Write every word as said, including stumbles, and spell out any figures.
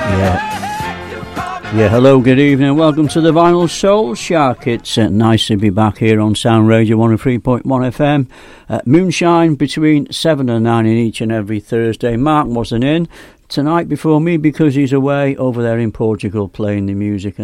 Yeah, hello, good evening, welcome to the Vinyl Soul Shark. It's uh, nice to be back here on Sound Radio one oh three point one F M. Uh, moonshine between seven and nine in each and every Thursday. Mark wasn't in tonight before me because he's away over there in Portugal playing the music